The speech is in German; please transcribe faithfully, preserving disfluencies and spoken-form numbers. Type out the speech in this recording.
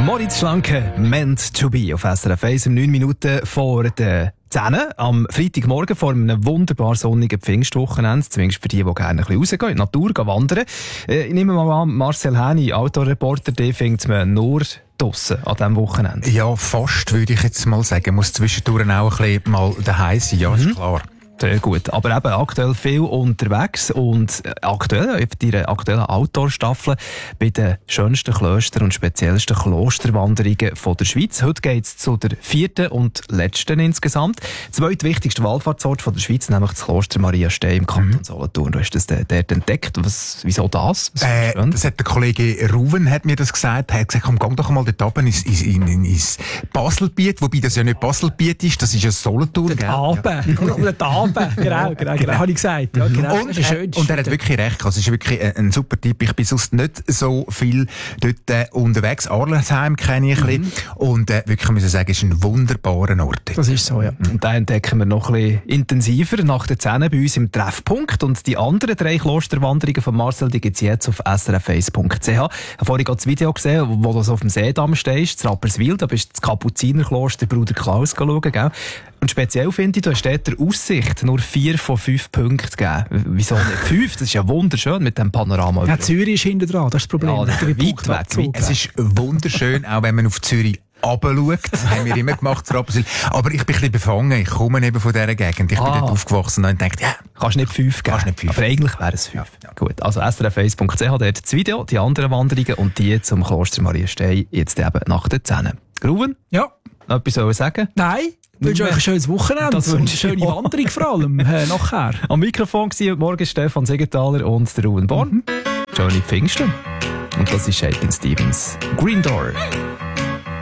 Moritz Schlanke, Meant to be auf S R F eins, um neun Minuten vor der zehn am Freitagmorgen vor einem wunderbar sonnigen Pfingstwochenende, zumindest für die, die gerne ein bisschen rausgehen, in die Natur gehen, wandern. Ich nehme mal an, Marcel Häni, Outdoor-Reporter, den findet man nur draussen an diesem Wochenende. Ja, fast, würde ich jetzt mal sagen. Muss zwischendurch auch ein bisschen mal daheim sein, ja, ist mhm. klar. Sehr gut. Aber eben aktuell viel unterwegs und aktuell, auf deiner aktuellen Outdoor-Staffel bei den schönsten Klöstern und speziellsten Klosterwanderungen von der Schweiz. Heute geht es zu der vierten und letzten insgesamt. Zweitwichtigster Wallfahrtsort von der Schweiz, nämlich das Kloster Maria Stey im Kanton mhm. Solothurn. Du hast das dort entdeckt. Was, wieso das? Was äh, das hat der Kollege Ruven hat mir das gesagt. Er hat gesagt, komm, geh doch mal dort oben ins, ins, ins, ins Baselbiet, wobei das ja nicht Baselbiet ist, das ist ja Solothurn. Der Aben. Genau, genau, genau, habe ich gesagt. Ja, genau. Und, er, und er hat wirklich recht gehabt. Es ist wirklich ein, ein super Tipp. Ich bin sonst nicht so viel dort äh, unterwegs. Arlesheim kenne ich ein bisschen. Und äh, wirklich muss ich sagen, es ist ein wunderbarer Ort. Das ist so, ja. Und da entdecken wir noch ein bisschen intensiver nach der zehn bei uns im Treffpunkt. Und die anderen drei Klosterwanderungen von Marcel, die gibt es jetzt auf s r f eins punkt c h. Ich habe vorhin gerade das Video gesehen, wo du so auf dem Seedamm stehst, in Rapperswil. Da bist du das Kapuzinerkloster Bruder Klaus schauen, gell? Und speziell finde ich, du hast dort der Aussicht nur vier von fünf Punkten gegeben. Wieso nicht fünf? Das ist ja wunderschön mit dem Panorama. Ja, Zürich ist hinten dran, das ist das Problem. Ja, weit weg, weit weg. Es ist wunderschön, auch wenn man auf Zürich runterschaut. Das haben wir immer gemacht, aber ich bin ein bisschen befangen. Ich komme eben von dieser Gegend. Ich ah. bin dort aufgewachsen und dachte, ja. Kannst nicht fünf geben. Kannst nicht fünf. Aber eigentlich wäre es fünf. Ja. Gut. Also s r f eins punkt c h, dort das Video, die anderen Wanderungen und die zum Kloster Maria Stey jetzt eben nach der zehn. Ruven? Ja. Noch etwas soll ich sagen? Nein. Ich wünsche euch ein schönes Wochenende das und eine schöne ja. Wanderung vor allem äh, nachher. Am Mikrofon war heute Morgen Stefan Siegenthaler und der Ruven Born. Mhm. Schöne Pfingsten. Und das ist Shakin' Stevens. Green Door.